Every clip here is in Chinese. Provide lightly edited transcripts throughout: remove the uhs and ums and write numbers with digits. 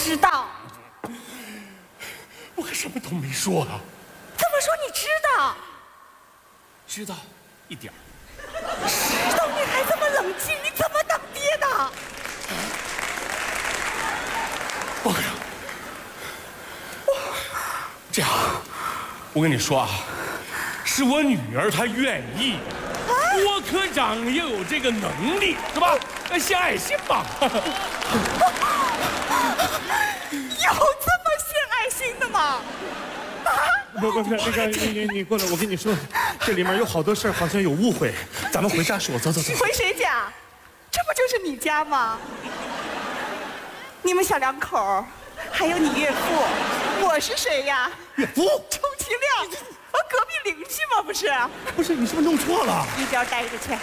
知道。 我还什么都没说啊。 怎么说你知道？ 知道一点儿。 知道你还这么冷静，你怎么当爹的？ 我靠！这样，我跟你说啊，是我女儿她愿意，郭科长也有这个能力，是吧？献爱心吧。 有这么献爱心的吗？ 不，那个你过来，我跟你说，这里面有好多事儿，好像有误会，咱们回家说。走。 回谁家？这不就是你家吗？你们小两口，还有你岳父，我是谁呀？ 岳父， 充其量，隔壁邻居嘛，不是？ 不是，你是不是弄错了？ 一边待着去。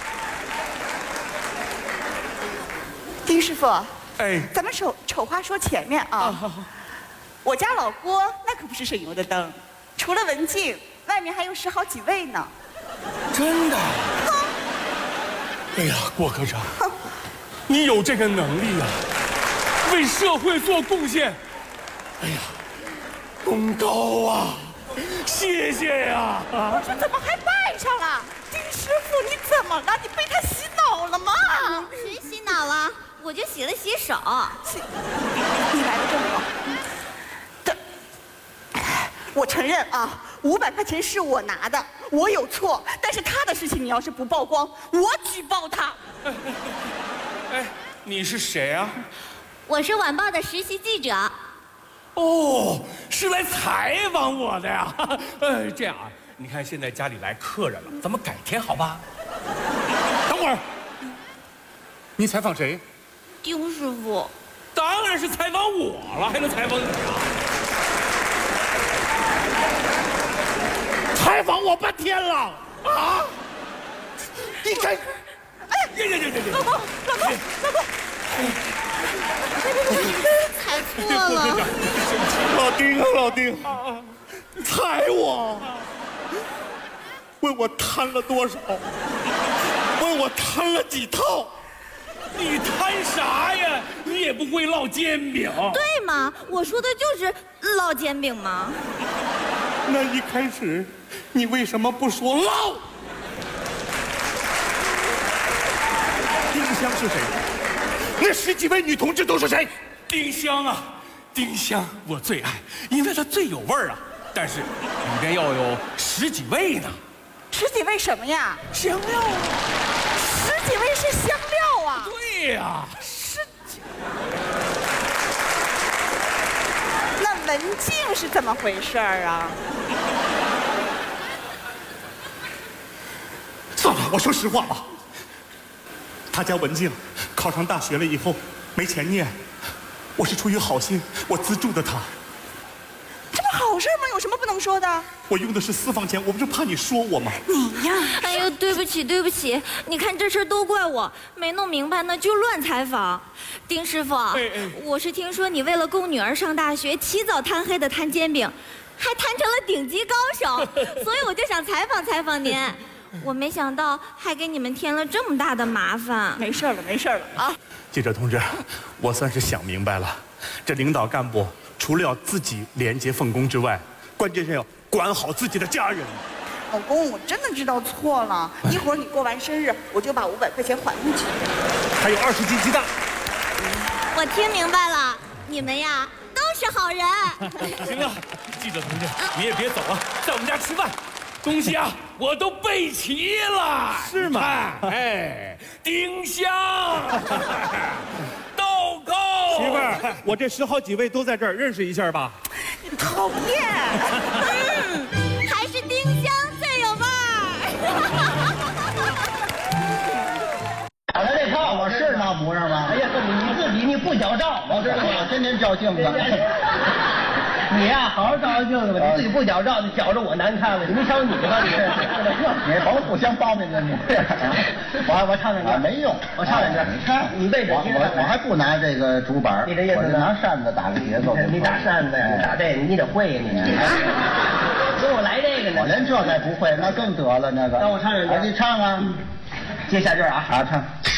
丁师傅， 哎， 咱们丑话说前面啊。 好。 我家老郭那可不是省油的灯，除了文静，外面还有10好几位呢。 真的？哎呀，郭科长，你有这个能力啊，为社会做贡献。哎呀，功高啊！谢谢呀！ 我说怎么还拜上了？丁师傅，你怎么了？你被他洗脑了吗？ 谁洗脑了？我就洗了洗手。 你来的正好。我承认啊，500块钱是我拿的，我有错。但是他的事情你要是不曝光，我举报他。 哎，你是谁啊？ 我是晚报的实习记者。 哦，是来采访我的呀。这样啊，你看现在家里来客人了，咱们改天好吧？ 等会儿，你采访谁？ 丁师傅。 当然是采访我了，还能采访你啊？ 采访我半天了啊！你这， 老公， 踩错了。 老丁，踩我！问我贪了多少？问我贪了几套？ 你贪啥呀？你也不会烙煎饼。 对嘛，我说的就是烙煎饼嘛。 那一开始你为什么不说烙？丁香是谁？那10几位女同志都是谁？ 丁香啊，丁香我最爱，因为它最有味儿啊。但是里边要有10几味呢。 10几味什么呀？ 香料啊。 10几味是香料啊。 对呀。 那文静是怎么回事啊？ 算了，我说实话吧。他家文静考上大学了以后没钱念，我是出于好心，我资助的他。 这不好事吗？有什么不能说的？ 我用的是私房钱，我不是怕你说我吗？ 你呀， 哎呦，对不起，你看这事儿都怪我，没弄明白呢就乱采访。丁师傅，我是听说你为了供女儿上大学，起早贪黑的摊煎饼，还摊成了顶级高手，所以我就想采访您。我没想到还给你们添了这么大的麻烦。 没事了啊！ 记者同志，我算是想明白了，这领导干部除了要自己廉洁奉公之外，关键是要管好自己的家人。 老公，我真的知道错了，一会儿你过完生日，我就把500块钱还回去。 还有20斤鸡蛋。 我听明白了，你们呀都是好人。 行了，记者同志，你也别走啊，在我们家吃饭。东西啊，我都备齐了， 是吗？ 哎，丁香，豆蔻， 媳妇儿，我这10好几位都在这儿，认识一下吧。 你讨厌。 还是丁香最有味儿。 打的这炮我是那模样吗？哎呀，你自己你不矫照，我知道我天天照镜子。你呀，好好照照镜子吧，你自己不矫照，你觉着我难看了。你瞧你吧，你你甭互相包庇着你。我唱两句没用，我唱两句。你看你背我还不拿这个竹板，你这意思呢？拿扇子打个节奏。你打扇子呀？你打这个你得会呀你。跟我来这个呢？我连这还不会，那更得了那个。让我唱两句。你唱啊。接下句啊，唱。